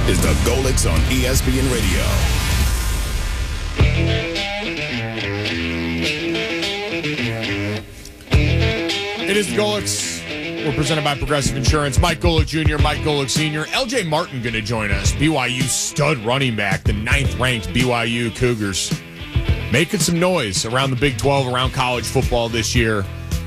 is the Golix on ESPN Radio. It is the Golix. We're presented by Progressive Insurance. Mike Golick Jr., Mike Golick Sr., LJ Martin going to join us. BYU stud running back, the 9th-ranked BYU Cougars. Making some noise around the Big 12, around college football this year.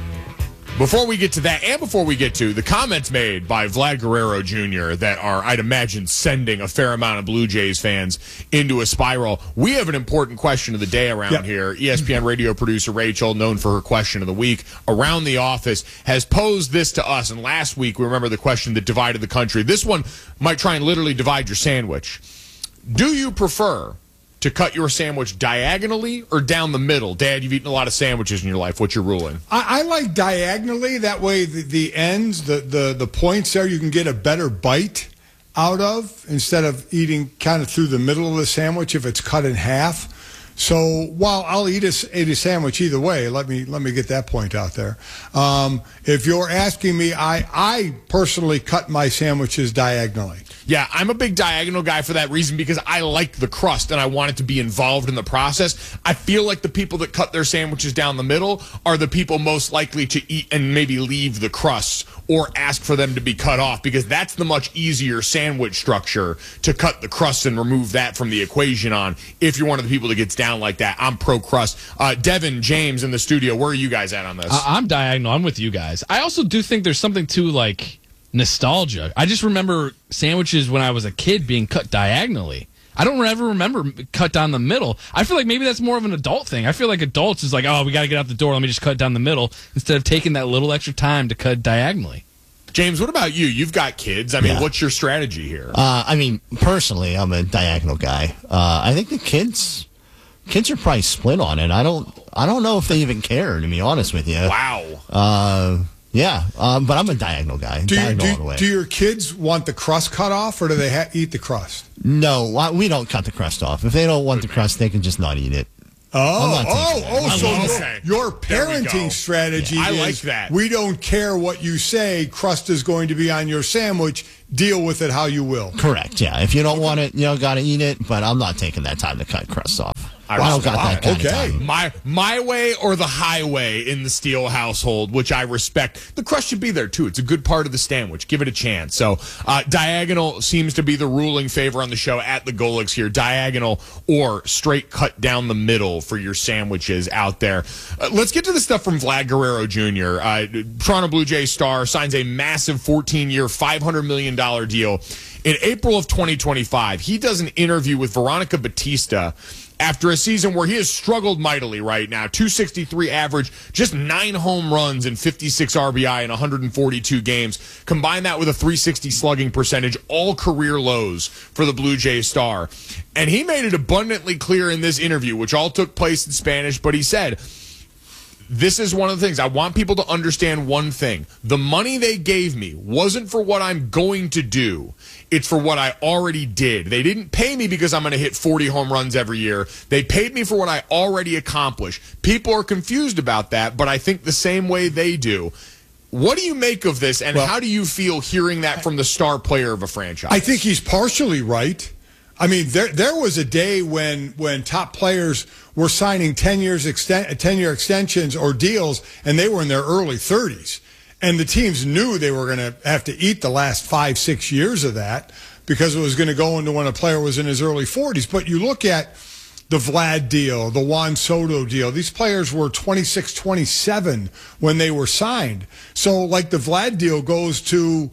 Before we get to that, and before we get to the comments made by Vlad Guerrero Jr. that are, I'd imagine, sending a fair amount of Blue Jays fans into a spiral, we have an important question of the day around here. ESPN radio producer Rachel, known for her question of the week, around the office, has posed this to us. And last week, we remember the question that divided the country. This one might try and literally divide your sandwich. Do you prefer to cut your sandwich diagonally or down the middle? Dad, you've eaten a lot of sandwiches in your life. What's your ruling? I like diagonally. That way the ends, the points there, you can get a better bite out of instead of eating kind of through the middle of the sandwich if it's cut in half. So while I'll eat a sandwich either way, let me get that point out there. If you're asking me, I personally cut my sandwiches diagonally. Yeah, I'm a big diagonal guy for that reason because I like the crust and I want it to be involved in the process. I feel like the people that cut their sandwiches down the middle are the people most likely to eat and maybe leave the crusts or ask for them to be cut off because that's the much easier sandwich structure to cut the crust and remove that from the equation on. If you're one of the people that gets down like that, I'm pro crust. Devin, James in the studio, where are you guys at on this? I'm diagonal. I'm with you guys. I also do think there's something to like nostalgia. I just remember sandwiches when I was a kid being cut diagonally. I don't ever remember cut down the middle. I feel like maybe that's more of an adult thing. I feel like adults is like, oh, we got to get out the door. Let me just cut down the middle instead of taking that little extra time to cut diagonally. James, what about you? You've got kids. I mean, what's your strategy here? Personally, I'm a diagonal guy. I think the kids are probably split on it. I don't know if they even care, to be honest with you. Wow. But I'm a diagonal guy. Do your kids want the crust cut off, or do they eat the crust? No, we don't cut the crust off. If they don't want the crust, they can just not eat it. So your parenting strategy I is, like that. We don't care what you say, crust is going to be on your sandwich, deal with it how you will. Correct, yeah. If you don't want it, got to eat it, but I'm not taking that time to cut crust off. I don't got that kind of time. My way or the highway in the Steele household, which I respect. The crust should be there, too. It's a good part of the sandwich. Give it a chance. So, diagonal seems to be the ruling favor on the show at the Golix here. Diagonal or straight cut down the middle for your sandwiches out there. Let's get to the stuff from Vlad Guerrero Jr. Toronto Blue Jays star signs a massive 14-year, $500 million deal. In April of 2025, he does an interview with Veronica Batista after a season where he has struggled mightily right now. 263 average, just 9 home runs and 56 RBI in 142 games. Combine that with a 360 slugging percentage, all career lows for the Blue Jays star. And he made it abundantly clear in this interview, which all took place in Spanish, but he said, this is one of the things. I want people to understand one thing. The money they gave me wasn't for what I'm going to do. It's for what I already did. They didn't pay me because I'm going to hit 40 home runs every year. They paid me for what I already accomplished. People are confused about that, but I think the same way they do. What do you make of this, and how do you feel hearing that from the star player of a franchise? I think he's partially right. I mean, there was a day when top players were signing 10-year extensions or deals, and they were in their early 30s. And the teams knew they were going to have to eat the last 5-6 years of that because it was going to go into when a player was in his early 40s. But you look at the Vlad deal, the Juan Soto deal. These players were 26, 27 when they were signed. So, like, the Vlad deal goes to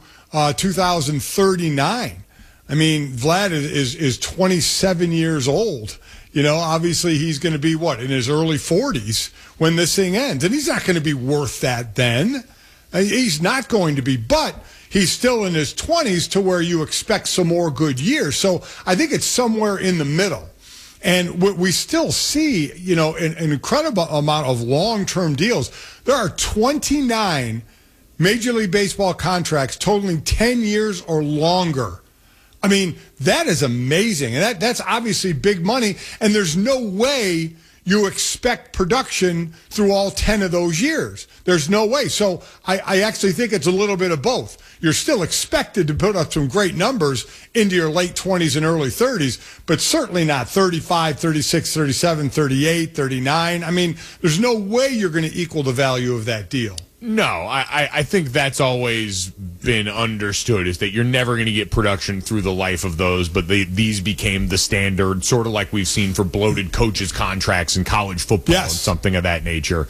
2039. I mean, Vlad is 27 years old. Obviously he's going to be, in his early 40s when this thing ends. And he's not going to be worth that then. He's not going to be, but he's still in his 20s to where you expect some more good years. So I think it's somewhere in the middle. And we still see, an incredible amount of long-term deals. There are 29 Major League Baseball contracts totaling 10 years or longer. I mean, that is amazing. And that's obviously big money. And there's no way you expect production through all 10 of those years. There's no way. So I actually think it's a little bit of both. You're still expected to put up some great numbers into your late 20s and early 30s, but certainly not 35, 36, 37, 38, 39. I mean, there's no way you're going to equal the value of that deal. No, I think that's always been understood, is that you're never going to get production through the life of those, but these became the standard, sort of like we've seen for bloated coaches' contracts in college football and something of that nature.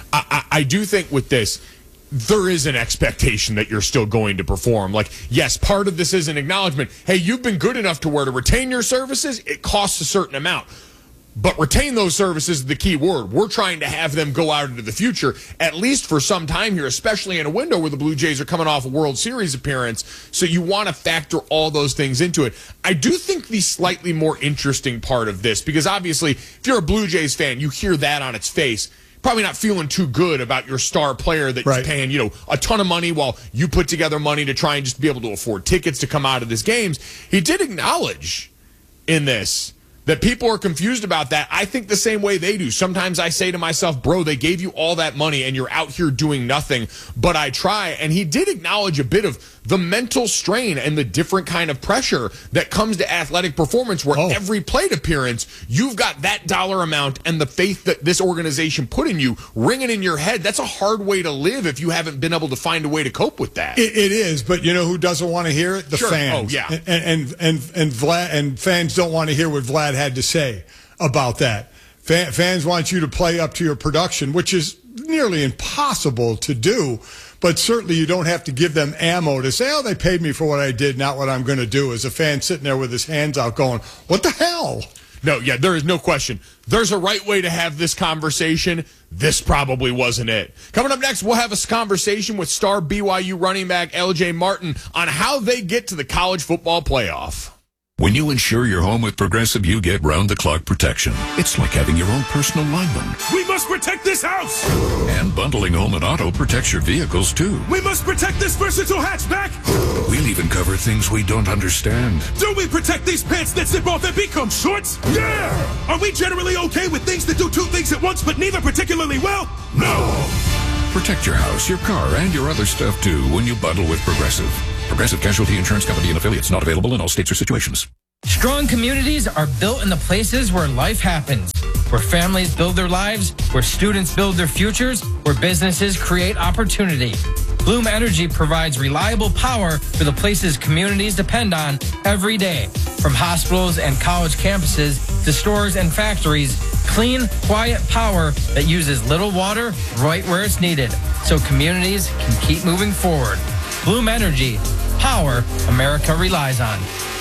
I do think with this, there is an expectation that you're still going to perform. Like, yes, part of this is an acknowledgement. Hey, you've been good enough to where to retain your services, it costs a certain amount. But retain those services is the key word. We're trying to have them go out into the future, at least for some time here, especially in a window where the Blue Jays are coming off a World Series appearance. So you want to factor all those things into it. I do think the slightly more interesting part of this, because obviously if you're a Blue Jays fan, you hear that on its face. Probably not feeling too good about your star player that you're paying, a ton of money while you put together money to try and just be able to afford tickets to come out of his games. He did acknowledge in this that people are confused about that. I think the same way they do. Sometimes I say to myself, bro, they gave you all that money and you're out here doing nothing, but I try. And he did acknowledge a bit of the mental strain and the different kind of pressure that comes to athletic performance, where every plate appearance, you've got that dollar amount and the faith that this organization put in you ringing in your head. That's a hard way to live if you haven't been able to find a way to cope with that. It is, but you know who doesn't want to hear it? The fans. Oh, yeah. And Vlad, and fans don't want to hear what Vlad had to say about that. Fans want you to play up to your production, which is nearly impossible to do. But certainly you don't have to give them ammo to say, oh, they paid me for what I did, not what I'm going to do, as a fan sitting there with his hands out going, what the hell? No, yeah, there is no question. There's a right way to have this conversation. This probably wasn't it. Coming up next, we'll have a conversation with star BYU running back LJ Martin on how they get to the college football playoff. When you insure your home with Progressive, you get round-the-clock protection. It's like having your own personal lineman. We must protect this house! And bundling home and auto protects your vehicles, too. We must protect this versatile hatchback! We'll even cover things we don't understand. Do we protect these pants that zip off and become shorts? Yeah! Are we generally okay with things that do two things at once, but neither particularly well? No! Protect your house, your car, and your other stuff, too, when you bundle with Progressive. Progressive Casualty Insurance Company and affiliates, not available in all states or situations. Strong communities are built in the places where life happens, where families build their lives, where students build their futures, where businesses create opportunity. Bloom Energy provides reliable power for the places communities depend on every day. From hospitals and college campuses to stores and factories, clean, quiet power that uses little water right where it's needed, so communities can keep moving forward. Bloom Energy, power America relies on.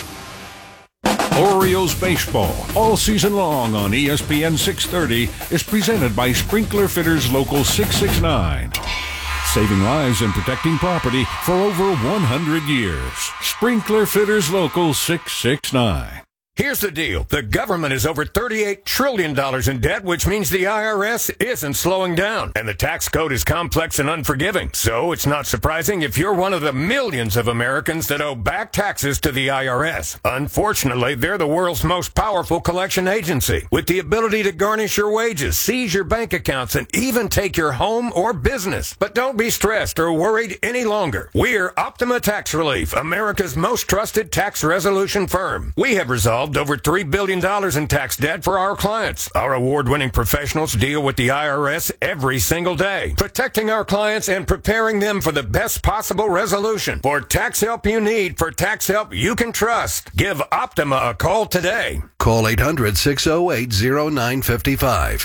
Orioles baseball, all season long on ESPN 630, is presented by Sprinkler Fitters Local 669. Saving lives and protecting property for over 100 years. Sprinkler Fitters Local 669. Here's the deal. The government is over $38 trillion in debt, which means the IRS isn't slowing down. And the tax code is complex and unforgiving. So it's not surprising if you're one of the millions of Americans that owe back taxes to the IRS. Unfortunately, they're the world's most powerful collection agency, with the ability to garnish your wages, seize your bank accounts, and even take your home or business. But don't be stressed or worried any longer. We're Optima Tax Relief, America's most trusted tax resolution firm. We have resolved over $3 billion in tax debt for our clients. Our award-winning professionals deal with the IRS every single day, protecting our clients and preparing them for the best possible resolution. For tax help you need, for tax help you can trust, give Optima a call today. Call 800-608-0955.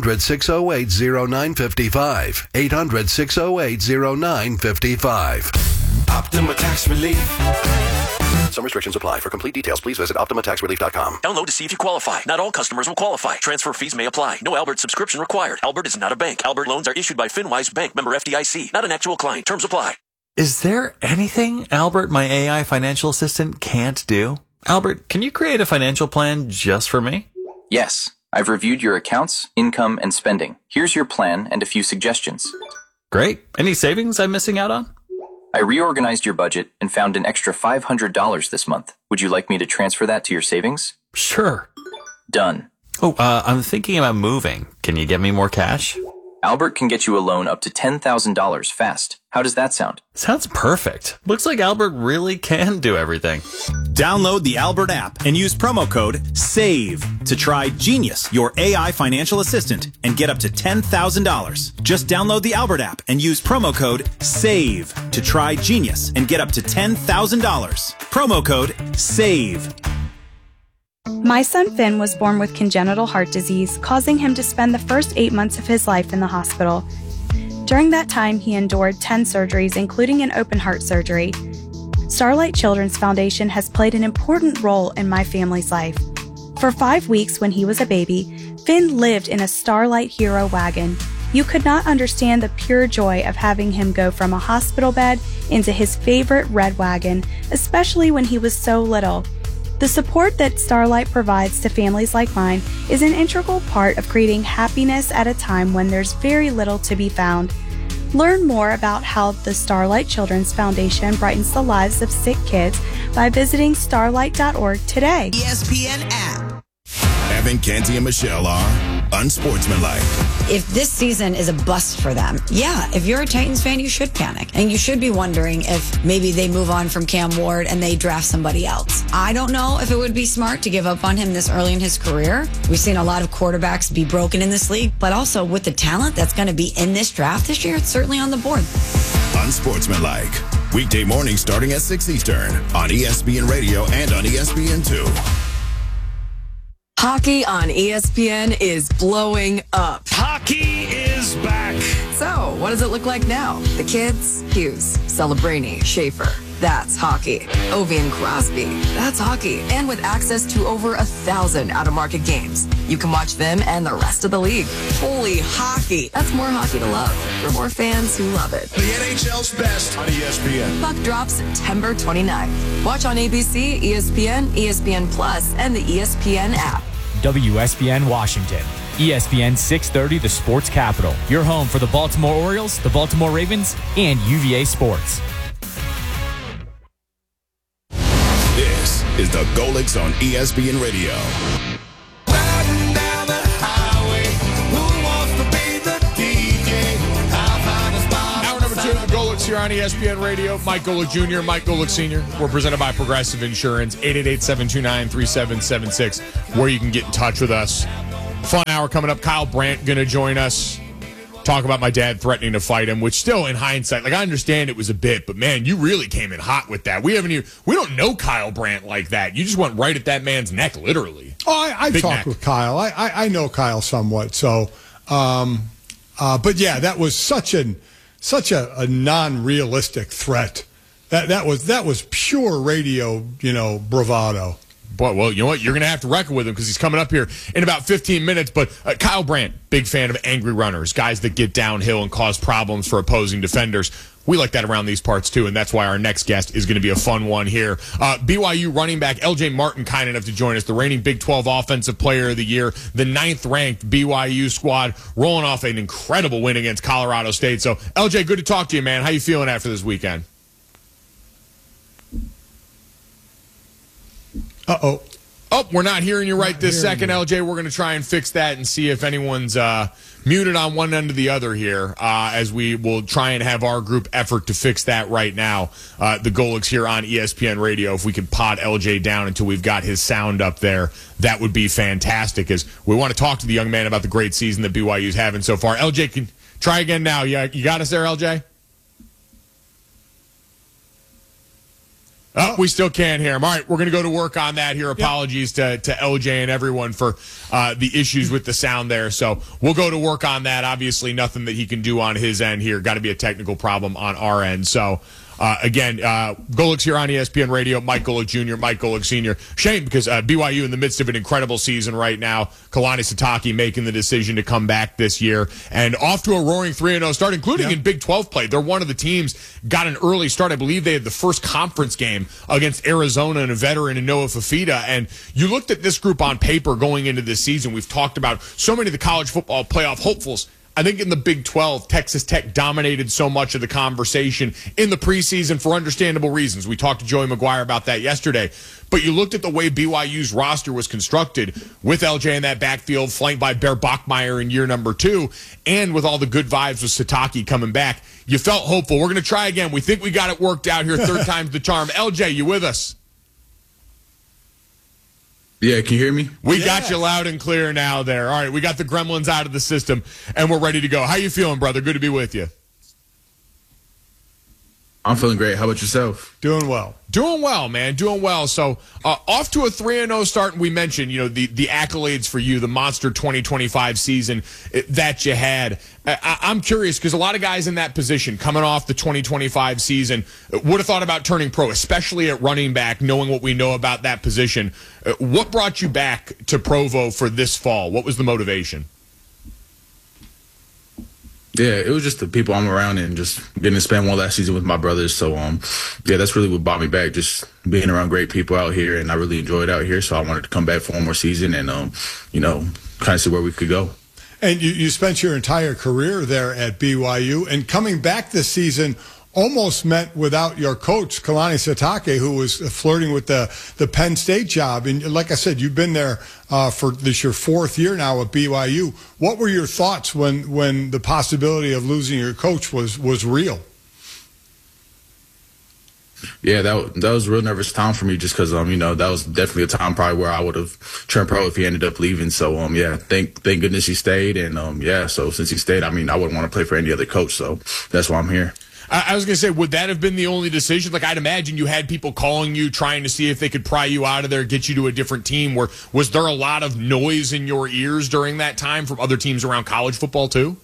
800-608-0955. 800-608-0955. Optima Tax Relief. Some restrictions apply. For complete details, please visit OptimaTaxRelief.com. Download to see if you qualify. Not all customers will qualify. Transfer fees may apply. No Albert subscription required. Albert is not a bank. Albert loans are issued by FinWise Bank, member FDIC. Not an actual client. Terms apply. Is there anything Albert, my AI financial assistant, can't do? Albert, can you create a financial plan just for me? Yes. I've reviewed your accounts, income, and spending. Here's your plan and a few suggestions. Great. Any savings I'm missing out on? I reorganized your budget and found an extra $500 this month. Would you like me to transfer that to your savings? Sure. Done. I'm thinking about moving. Can you get me more cash? Albert can get you a loan up to $10,000 fast. How does that sound? Sounds perfect. Looks like Albert really can do everything. Download the Albert app and use promo code SAVE to try Genius, your AI financial assistant, and get up to $10,000. Just download the Albert app and use promo code SAVE to try Genius and get up to $10,000. Promo code SAVE. My son Finn was born with congenital heart disease, causing him to spend the first 8 months of his life in the hospital. During that time, he endured 10 surgeries, including an open heart surgery. Starlight Children's Foundation has played an important role in my family's life. For 5 weeks when he was a baby, Finn lived in a Starlight Hero wagon. You could not understand the pure joy of having him go from a hospital bed into his favorite red wagon, especially when he was so little. The support that Starlight provides to families like mine is an integral part of creating happiness at a time when there's very little to be found. Learn more about how the Starlight Children's Foundation brightens the lives of sick kids by visiting starlight.org today. ESPN app. Evan, Canty, and Michelle are unsportsmanlike. If this season is a bust for them, yeah, if you're a Titans fan, you should panic. And you should be wondering if maybe they move on from Cam Ward and they draft somebody else. I don't know if it would be smart to give up on him this early in his career. We've seen a lot of quarterbacks be broken in this league, but also with the talent that's going to be in this draft this year, it's certainly on the board. Unsportsmanlike. Weekday mornings starting at 6 Eastern on ESPN Radio and on ESPN2. Hockey on ESPN is blowing up. Hockey is back. So, what does it look like now? The kids? Hughes, Celebrini, Schaefer. That's hockey. Ovi and Crosby. That's hockey. And with access to over 1,000 out-of-market games, you can watch them and the rest of the league. Holy hockey. That's more hockey to love for more fans who love it. The NHL's best on ESPN. Puck drops September 29th. Watch on ABC, ESPN, ESPN Plus, and the ESPN app. WSBN Washington. ESPN 630, the sports capital. Your home for the Baltimore Orioles, the Baltimore Ravens, and UVA Sports. This is the Golics on ESPN Radio. Hour number 2 of the Golics here on ESPN Radio. Mike Golick Jr., Mike Golick Sr. We're presented by Progressive Insurance, 888-729-3776, where you can get in touch with us. Fun hour coming up. Kyle Brandt going to join us. Talk about my dad threatening to fight him, which still in hindsight, like I understand it was a bit, but man, you really came in hot with that. We don't know Kyle Brandt like that. You just went right at that man's neck, literally. Oh, I talked with Kyle. I know Kyle somewhat. So, but yeah, that was such a non-realistic threat. That was pure radio, bravado. Boy, well, you know what? You're going to have to reckon with him because he's coming up here in about 15 minutes. But Kyle Brandt, big fan of angry runners, guys that get downhill and cause problems for opposing defenders. We like that around these parts, too, and that's why our next guest is going to be a fun one here. BYU running back L.J. Martin, kind enough to join us, the reigning Big 12 Offensive Player of the Year, the 9th-ranked BYU squad, rolling off an incredible win against Colorado State. So, L.J., good to talk to you, man. How you feeling after this weekend? Uh-oh. Oh, we're not hearing you right this second, LJ. We're going to try and fix that and see if anyone's muted on one end or the other here as we will try and have our group effort to fix that right now. The Golics here on ESPN Radio. If we could pod LJ down until we've got his sound up there, that would be fantastic as we want to talk to the young man about the great season that BYU's having so far. LJ, can try again now. You got us there, LJ? Oh, we still can't hear him. All right, we're going to go to work on that here. Apologies to LJ and everyone for the issues with the sound there. So we'll go to work on that. Obviously, nothing that he can do on his end here. Got to be a technical problem on our end. So, again, Golics here on ESPN Radio. Mike Golick Jr., Mike Golick Sr. Shame because BYU in the midst of an incredible season right now. Kalani Sitake making the decision to come back this year and off to a roaring 3-0 start, including in Big 12 play. They're one of the teams got an early start. I believe they had the first conference game against Arizona and a veteran in Noah Fafita. And you looked at this group on paper going into this season. We've talked about so many of the college football playoff hopefuls. I think in the Big 12, Texas Tech dominated so much of the conversation in the preseason for understandable reasons. We talked to Joey McGuire about that yesterday. But you looked at the way BYU's roster was constructed with LJ in that backfield, flanked by Bear Bachmeier in year number 2, and with all the good vibes with Satake coming back. You felt hopeful. We're going to try again. We think we got it worked out here. Third time's the charm. LJ, you with us? Yeah, can you hear me? We got you loud and clear now there. All right, we got the gremlins out of the system, and we're ready to go. How you feeling, brother? Good to be with you. I'm feeling great. How about yourself? Doing well. Doing well, man. Doing well. So off to a 3-0 start, and we mentioned, the accolades for you, the monster 2025 season that you had. I'm curious because a lot of guys in that position coming off the 2025 season would have thought about turning pro, especially at running back, knowing what we know about that position. What brought you back to Provo for this fall? What was the motivation? Yeah, it was just the people I'm around and just getting to spend one last season with my brothers. So, yeah, that's really what brought me back, just being around great people out here. And I really enjoyed out here. So I wanted to come back for one more season and, kind of see where we could go. And you spent your entire career there at BYU. And coming back this season almost meant without your coach, Kalani Sitake, who was flirting with the Penn State job. And like I said, you've been there for this your 4th year now at BYU. What were your thoughts when the possibility of losing your coach was real? Yeah, that was a real nervous time for me just because, that was definitely a time probably where I would have turned pro if he ended up leaving. So, thank goodness he stayed. And, so since he stayed, I wouldn't want to play for any other coach. So that's why I'm here. I was going to say, would that have been the only decision? Like, I'd imagine you had people calling you, trying to see if they could pry you out of there, get you to a different team. Was there a lot of noise in your ears during that time from other teams around college football, too?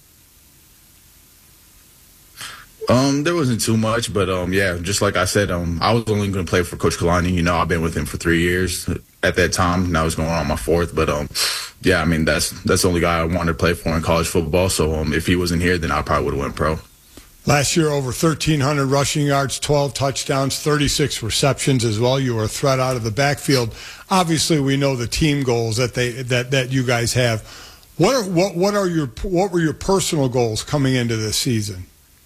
There wasn't too much, but, just like I said, I was only going to play for Coach Kalani. I've been with him for 3 years at that time, and I was going on my 4th. But, that's the only guy I wanted to play for in college football. So, if he wasn't here, then I probably would have went pro. Last year, over 1,300 rushing yards, 12 touchdowns, 36 receptions as well. You were a threat out of the backfield. Obviously, we know the team goals that you guys have. What were your personal goals coming into this season?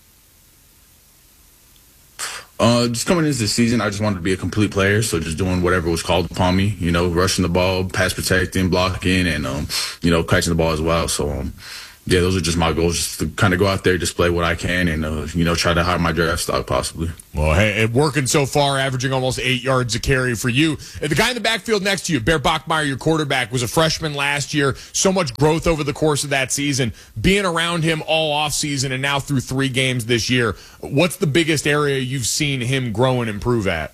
Just coming into the season, I just wanted to be a complete player. So just doing whatever was called upon me, rushing the ball, pass protecting, blocking, and, catching the ball as well. So, yeah, those are just my goals, just to kind of go out there, display what I can, and, try to hide my draft stock possibly. Well, hey, working so far, averaging almost 8 yards a carry for you. The guy in the backfield next to you, Bear Bachmeier, your quarterback, was a freshman last year. So much growth over the course of that season. Being around him all offseason and now through 3 games this year, what's the biggest area you've seen him grow and improve at?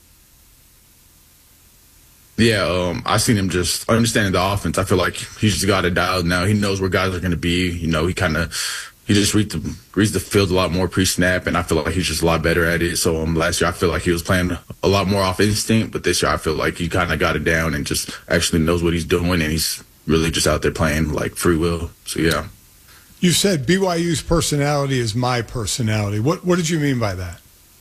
Yeah, I seen him just understanding the offense. I feel like he's just got it dialed now. He knows where guys are going to be. He just reads the field a lot more pre-snap, and I feel like he's just a lot better at it. So last year I feel like he was playing a lot more off instinct, but this year I feel like he kind of got it down and just actually knows what he's doing, and he's really just out there playing like free will. So, yeah. You said BYU's personality is my personality. What did you mean by that?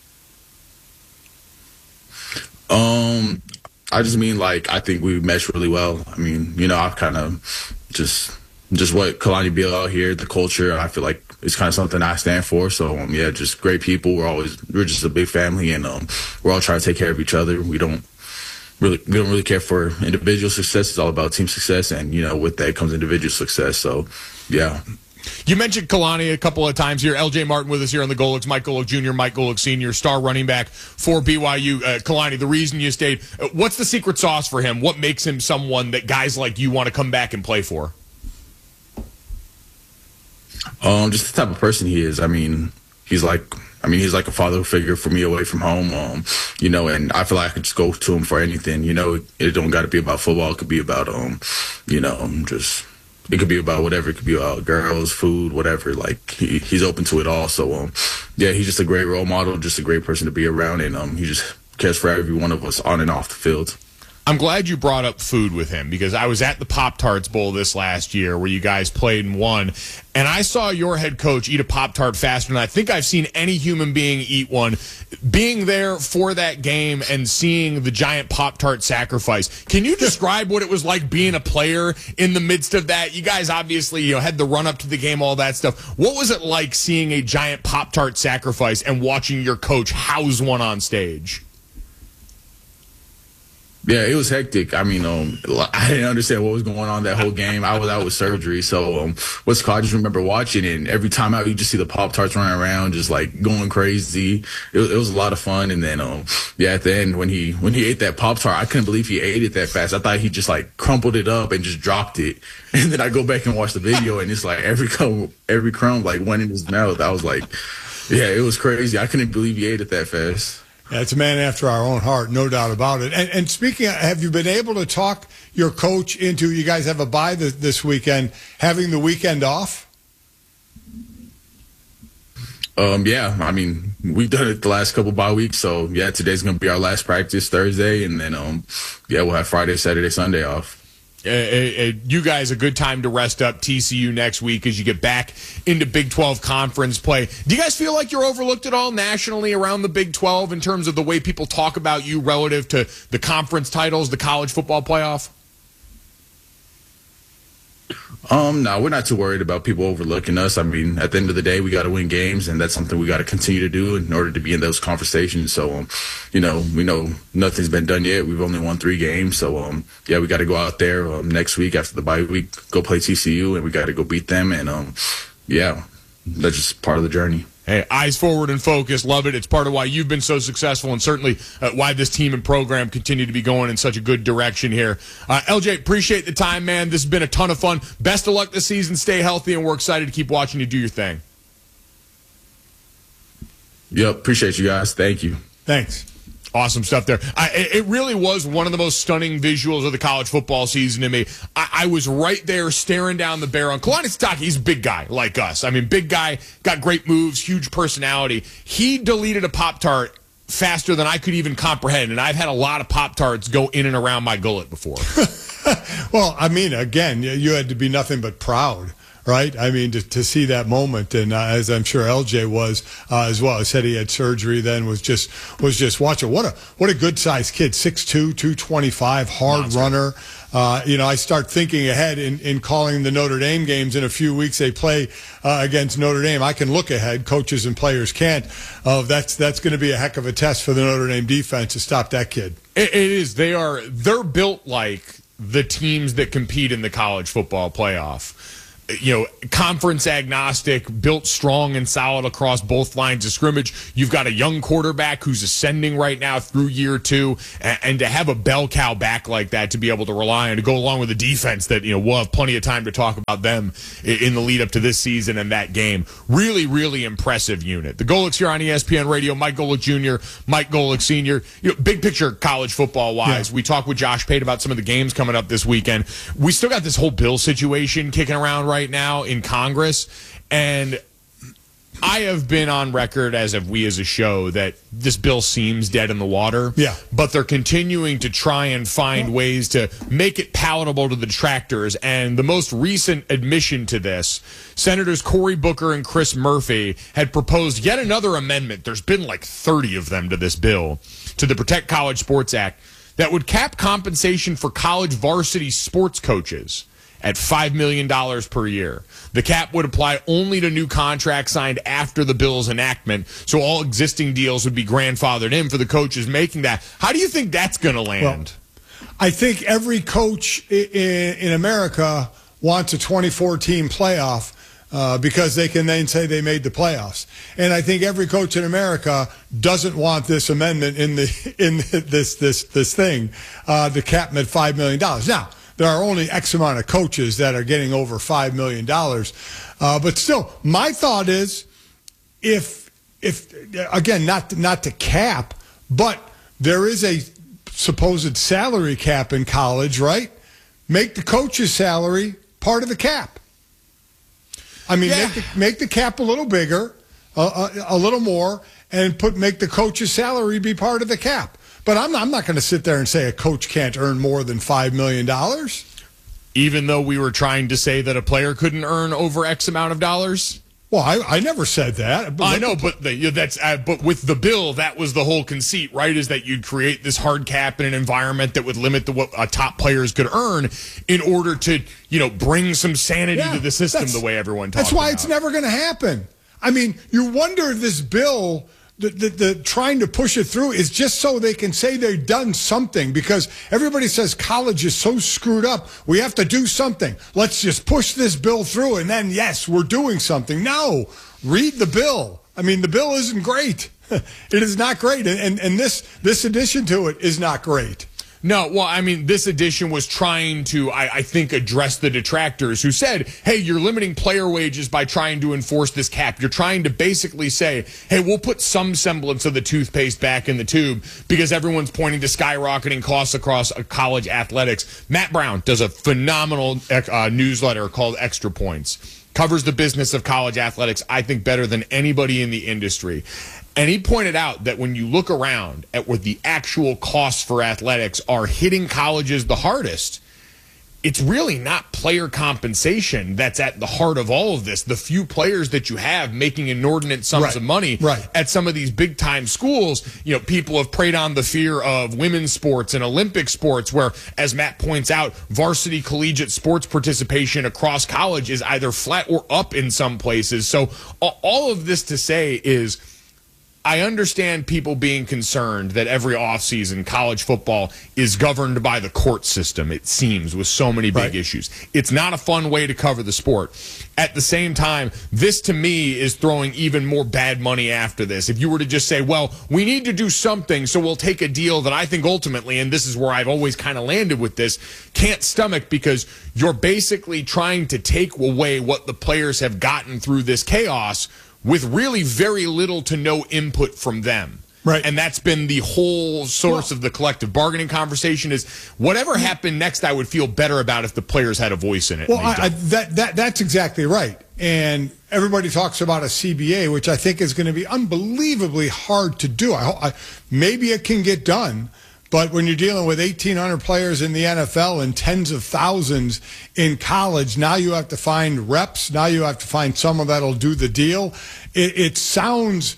I just mean, I think we mesh really well. I kind of just what Kalani Beal out here, the culture, I feel like it's kind of something I stand for. So, just great people. We're just a big family, and we're all trying to take care of each other. We don't really care for individual success. It's all about team success, and, with that comes individual success. So, yeah. You mentioned Kalani a couple of times here. LJ Martin with us here on the Golics. Mike Golic Jr., Mike Golic Sr., star running back for BYU. Kalani, the reason you stayed, what's the secret sauce for him? What makes him someone that guys like you want to come back and play for? Just the type of person he is. He's like a father figure for me away from home. And I feel like I could just go to him for anything. It don't got to be about football. It could be about, it could be about whatever. It could be about girls, food, whatever. He's open to it all. So, he's just a great role model, just a great person to be around, and he just cares for every one of us on and off the field. I'm glad you brought up food with him, because I was at the Pop-Tarts Bowl this last year where you guys played and won, and I saw your head coach eat a Pop-Tart faster than I think I've seen any human being eat one. Being there for that game and seeing the giant Pop-Tart sacrifice, can you describe what it was like being a player in the midst of that? You guys obviously had the run-up to the game, all that stuff. What was it like seeing a giant Pop-Tart sacrifice and watching your coach house one on stage? Yeah, it was hectic. I mean, I didn't understand what was going on that whole game. I was out with surgery, so what's called, I just remember watching it, and every time out, you just see the Pop-Tarts running around, just like going crazy. It was a lot of fun, and then at the end when he ate that Pop-Tart, I couldn't believe he ate it that fast. I thought he just like crumpled it up and just dropped it, and then I go back and watch the video, and it's like every crumb like went in his mouth. I was like, yeah, it was crazy. I couldn't believe he ate it that fast. Yeah, it's a man after our own heart, no doubt about it. And speaking of, have you been able to talk your coach into, you guys have a bye this weekend, having the weekend off? Yeah, I mean, we've done it the last couple bye weeks, so yeah, today's going to be our last practice, Thursday, and then, we'll have Friday, Saturday, Sunday off. You guys, a good time to rest up. TCU next week as you get back into Big 12 conference play. Do you guys feel like you're overlooked at all nationally around the Big 12 in terms of the way people talk about you relative to the conference titles, the college football playoff? No, we're not too worried about people overlooking us. I mean, at the end of the day, we got to win games, and that's something we got to continue to do in order to be in those conversations. So, we know nothing's been done yet. We've only won 3 games. So, we got to go out there next week after the bye week, go play TCU, and we got to go beat them. And, that's just part of the journey. Hey, eyes forward and focused. Love it. It's part of why you've been so successful, and certainly why this team and program continue to be going in such a good direction here. LJ, appreciate the time, man. This has been a ton of fun. Best of luck this season. Stay healthy, and we're excited to keep watching you do your thing. Yep, appreciate you guys. Thank you. Thanks. Awesome stuff there. It really was one of the most stunning visuals of the college football season to me. I was right there staring down the barrel. And Kalani Sitake, he's a big guy like us. I mean, big guy, got great moves, huge personality. He deleted a Pop-Tart faster than I could even comprehend, and I've had a lot of Pop-Tarts go in and around my gullet before. Well, I mean, again, you had to be nothing but proud. Right? I mean, to see that moment, and as I'm sure LJ was as well. He said he had surgery then, was just watching. What a good sized kid, 6'2", 225, hard runner. I start thinking ahead in calling the Notre Dame games in a few weeks. They play against Notre Dame. I can look ahead. Coaches and players can't. That's going to be a heck of a test for the Notre Dame defense to stop that kid. It is. They're built like the teams that compete in the college football playoff. Conference agnostic, built strong and solid across both lines of scrimmage. You've got a young quarterback who's ascending right now through year 2, and to have a bell cow back like that to be able to rely on, to go along with the defense that, we'll have plenty of time to talk about them in the lead up to this season and that game. Really, really impressive unit. The Golics here on ESPN Radio, Mike Golic Jr., Mike Golic Sr. Big picture college football wise, we talked with Josh Pate about some of the games coming up this weekend. We still got this whole bill situation kicking around right now in Congress, and I have been on record, as have we as a show, that this bill seems dead in the water. Yeah. But they're continuing to try and find ways to make it palatable to the detractors. And the most recent admission to this, Senators Cory Booker and Chris Murphy had proposed yet another amendment. There's been like 30 of them to this bill, to the Protect College Sports Act, that would cap compensation for college varsity sports coaches at $5 million per year. The cap would apply only to new contracts signed after the bill's enactment, so all existing deals would be grandfathered in for the coaches making that. How do you think that's going to land? Well, I think every coach in America wants a 24-team playoff because they can then say they made the playoffs. And I think every coach in America doesn't want this amendment in this thing, the cap at $5 million. Now, there are only X amount of coaches that are getting over $5 million. But still, my thought is, if again, not to cap, but there is a supposed salary cap in college, right? Make the coach's salary part of the cap. I mean, make the cap a little bigger, a little more, and make the coach's salary be part of the cap. But I'm not going to sit there and say a coach can't earn more than $5 million. Even though we were trying to say that a player couldn't earn over X amount of dollars? Well, I never said that. I know, but but with the bill, that was the whole conceit, right? Is that you'd create this hard cap in an environment that would limit what top players could earn in order to, bring some sanity to the system the way everyone talks about. That's why it's never going to happen. I mean, you wonder if this bill, the trying to push it through is just so they can say they've done something, because everybody says college is so screwed up. We have to do something. Let's just push this bill through, and then, yes, we're doing something. No, read the bill. I mean, the bill isn't great. It is not great, and this addition to it is not great. No, well, I mean, this edition was trying to, I think, address the detractors who said, hey, you're limiting player wages by trying to enforce this cap. You're trying to basically say, hey, we'll put some semblance of the toothpaste back in the tube because everyone's pointing to skyrocketing costs across college athletics. Matt Brown does a phenomenal newsletter called Extra Points. Covers the business of college athletics, I think, better than anybody in the industry. And he pointed out that when you look around at what the actual costs for athletics are hitting colleges the hardest, it's really not player compensation that's at the heart of all of this. The few players that you have making inordinate sums of money at some of these big-time schools, people have preyed on the fear of women's sports and Olympic sports where, as Matt points out, varsity collegiate sports participation across college is either flat or up in some places. So all of this to say is, I understand people being concerned that every offseason college football is governed by the court system, it seems, with so many big issues. It's not a fun way to cover the sport. At the same time, this to me is throwing even more bad money after this. If you were to just say, well, we need to do something, so we'll take a deal that I think ultimately, and this is where I've always kind of landed with this, can't stomach, because you're basically trying to take away what the players have gotten through this chaos with really very little to no input from them. Right. And that's been the whole source of the collective bargaining conversation is whatever happened next, I would feel better about if the players had a voice in it. Well, that's exactly right. And everybody talks about a CBA, which I think is going to be unbelievably hard to do. Maybe it can get done. But when you're dealing with 1,800 players in the NFL and tens of thousands in college, now you have to find reps. Now you have to find someone that'll do the deal. It sounds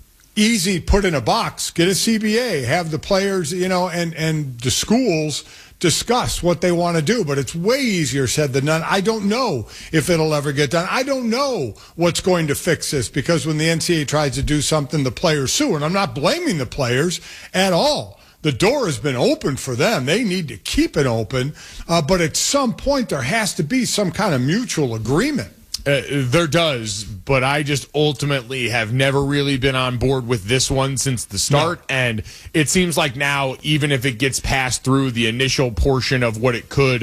easy, put in a box, get a CBA, have the players, and the schools discuss what they want to do. But it's way easier said than done. I don't know if it'll ever get done. I don't know what's going to fix this, because when the NCAA tries to do something, the players sue. And I'm not blaming the players at all. The door has been open for them. They need to keep it open. But at some point, there has to be some kind of mutual agreement. There does, but I just ultimately have never really been on board with this one since the start. No. And it seems like now, even if it gets passed through the initial portion of what it could,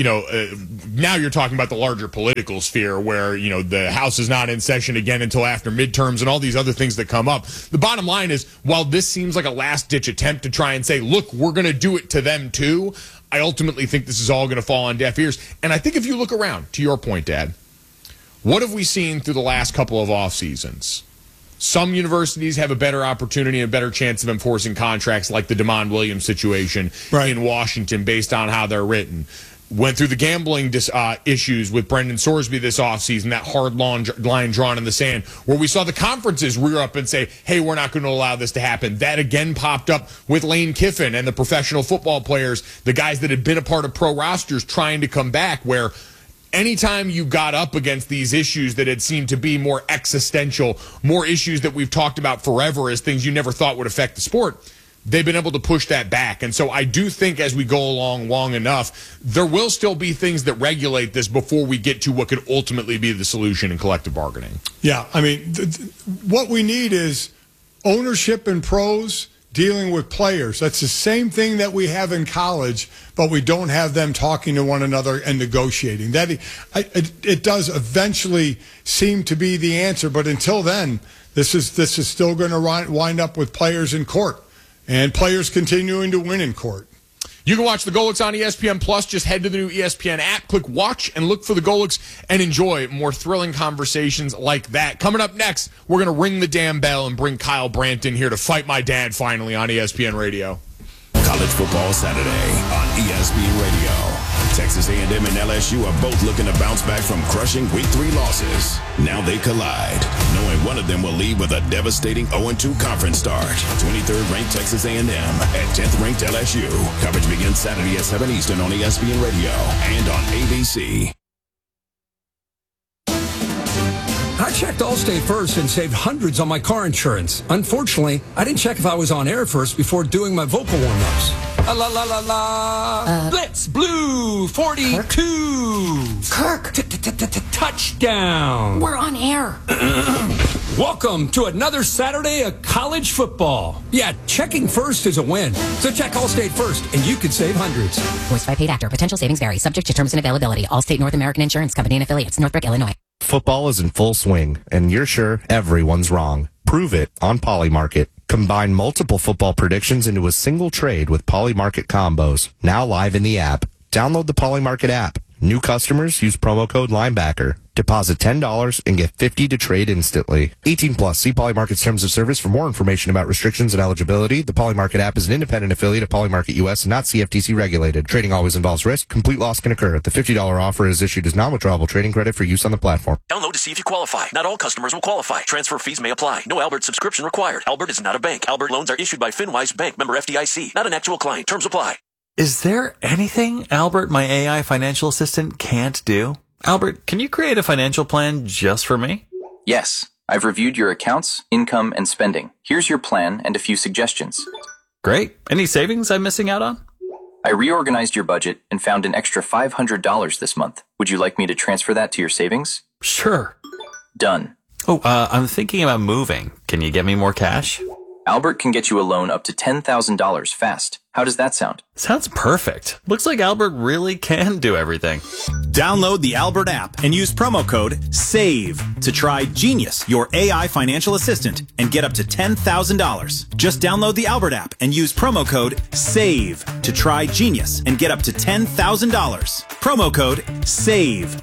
now you're talking about the larger political sphere where, the House is not in session again until after midterms and all these other things that come up. The bottom line is, while this seems like a last-ditch attempt to try and say, look, we're going to do it to them too, I ultimately think this is all going to fall on deaf ears. And I think if you look around, to your point, Dad, what have we seen through the last couple of off seasons? Some universities have a better opportunity and a better chance of enforcing contracts, like the DeMond Williams situation in Washington, based on how they're written. Went through the gambling issues with Brendan Sorsby this offseason, that hard line drawn in the sand, where we saw the conferences rear up and say, hey, we're not going to allow this to happen. That again popped up with Lane Kiffin and the professional football players, the guys that had been a part of pro rosters trying to come back, where anytime you got up against these issues that had seemed to be more existential, more issues that we've talked about forever as things you never thought would affect the sport, they've been able to push that back. And so I do think as we go along long enough, there will still be things that regulate this before we get to what could ultimately be the solution in collective bargaining. Yeah, I mean, what we need is ownership in pros dealing with players. That's the same thing that we have in college, but we don't have them talking to one another and negotiating. It does eventually seem to be the answer, but until then, this is still going to wind up with players in court and players continuing to win in court. You can watch the Golics on ESPN Plus. Just head to the new ESPN app, click watch, and look for the Golics and enjoy more thrilling conversations like that. Coming up next, we're going to ring the damn bell and bring Kyle Brandt in here to fight my dad finally on ESPN Radio. College Football Saturday on ESPN Radio. Texas A&M and LSU are both looking to bounce back from crushing Week 3 losses. Now they collide, knowing one of them will leave with a devastating 0-2 conference start. 23rd ranked Texas A&M at 10th ranked LSU. Coverage begins Saturday at 7 Eastern on ESPN Radio and on ABC. I checked Allstate first and saved hundreds on my car insurance. Unfortunately, I didn't check if I was on air first before doing my vocal warm-ups. La la la la. Blitz Blue 42. Kirk. Touchdown. We're on air. Welcome to another Saturday of college football. Yeah, checking first is a win. So check Allstate first and you could save hundreds. Voiced by paid actor. Potential savings vary. Subject to terms and availability. Allstate North American Insurance Company and affiliates. Northbrook, Illinois. Football is in full swing, and you're sure everyone's wrong. Prove it on Polymarket. Combine multiple football predictions into a single trade with Polymarket combos. Now live in the app. Download the Polymarket app. New customers use promo code Linebacker. Deposit $10 and get $50 to trade instantly. 18 plus. See Polymarket's terms of service for more information about restrictions and eligibility. The Polymarket app is an independent affiliate of Polymarket US and not CFTC regulated. Trading always involves risk. Complete loss can occur. The $50 offer is issued as non-withdrawable trading credit for use on the platform. Download to see if you qualify. Not all customers will qualify. Transfer fees may apply. No Albert subscription required. Albert is not a bank. Albert loans are issued by FinWise Bank, member FDIC. Not an actual client. Terms apply. Is there anything Albert, my AI financial assistant, can't do? Albert, can you create a financial plan just for me? Yes. I've reviewed your accounts, income, and spending. Here's your plan and a few suggestions. Great. Any savings I'm missing out on? I reorganized your budget and found an extra $500 this month. Would you like me to transfer that to your savings? Sure. Done. Oh, I'm thinking about moving. Can you get me more cash? Albert can get you a loan up to $10,000 fast. How does that sound? Sounds perfect. Looks like Albert really can do everything. Download the Albert app and use promo code SAVE to try Genius, your AI financial assistant, and get up to $10,000. Just download the Albert app and use promo code SAVE to try Genius and get up to $10,000. Promo code SAVE.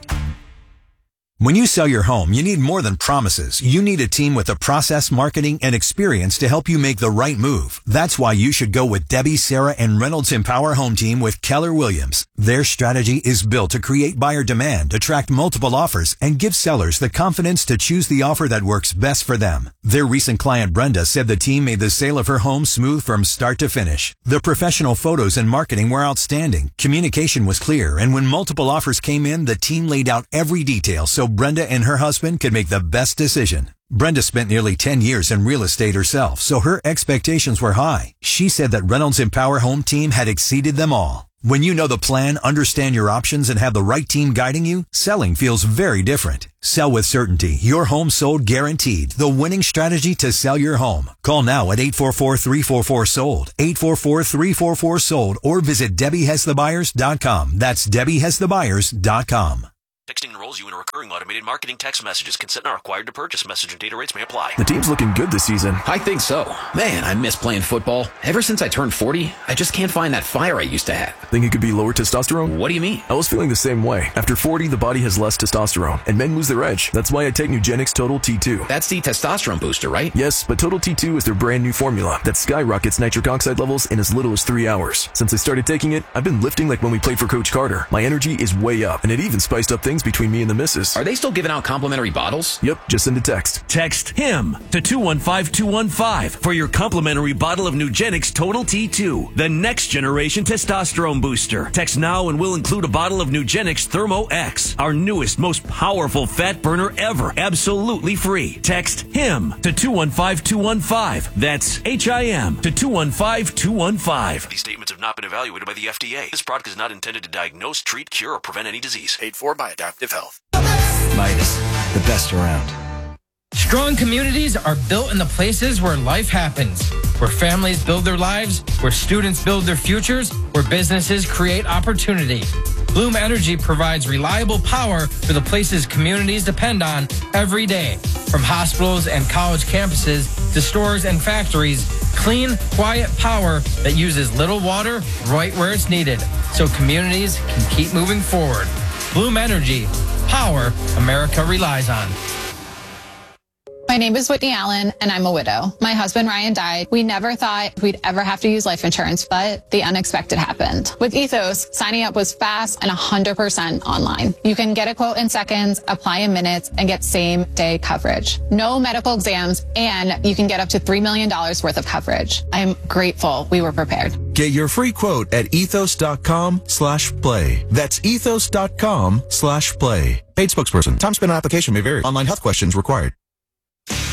When you sell your home, you need more than promises. You need a team with the process, marketing, and experience to help you make the right move. That's why you should go with Debbie, Sarah, and Reynolds Empower Home Team with Keller Williams. Their strategy is built to create buyer demand, attract multiple offers, and give sellers the confidence to choose the offer that works best for them. Their recent client Brenda said the team made the sale of her home smooth from start to finish. The professional photos and marketing were outstanding. Communication was clear, and when multiple offers came in, the team laid out every detail so Brenda and her husband could make the best decision. Brenda spent nearly 10 years in real estate herself, so her expectations were high. She said that Reynolds Empower Home Team had exceeded them all. When you know the plan, understand your options, and have the right team guiding you, selling feels very different. Sell with certainty. Your home sold guaranteed. The winning strategy to sell your home. Call now at 844-344-SOLD, 844-344-SOLD, or visit DebbieHasTheBuyers.com. That's DebbieHasTheBuyers.com. Texting enrolls you in a recurring automated marketing text messages. Consent not required to purchase. Message and data rates may apply. The team's looking good this season. I think so. Man, I miss playing football. Ever since I turned 40, I just can't find that fire I used to have. Think it could be lower testosterone? What do you mean? I was feeling the same way. After 40, the body has less testosterone, and men lose their edge. That's why I take Nugenix Total T2. That's the testosterone booster, right? Yes, but Total T2 is their brand new formula that skyrockets nitric oxide levels in as little as 3 hours. Since I started taking it, I've been lifting like when we played for Coach Carter. My energy is way up, and it even spiced up things between me and the missus. Are they still giving out complimentary bottles? Yep, just send a text. Text HIM to 215-215 for your complimentary bottle of Nugenix Total T2, the next generation testosterone booster. Text now and we'll include a bottle of Nugenix Thermo X, our newest, most powerful fat burner ever, absolutely free. Text HIM to 215-215. That's HIM to 215-215. These statements have not been evaluated by the FDA. This product is not intended to diagnose, treat, cure, or prevent any disease. Paid for by Adaptive Health. Midas, the best around. Strong communities are built in the places where life happens, where families build their lives, where students build their futures, where businesses create opportunity. Bloom Energy provides reliable power for the places communities depend on every day. From hospitals and college campuses to stores and factories, clean, quiet power that uses little water right where it's needed, so communities can keep moving forward. Bloom Energy, power America relies on. My name is Whitney Allen, and I'm a widow. My husband, Ryan, died. We never thought we'd ever have to use life insurance, but the unexpected happened. With Ethos, signing up was fast and 100% online. You can get a quote in seconds, apply in minutes, and get same-day coverage. No medical exams, and you can get up to $3 million worth of coverage. I'm grateful we were prepared. Get your free quote at ethos.com/play. That's ethos.com/play. Paid spokesperson. Time spent on application may vary. Online health questions required.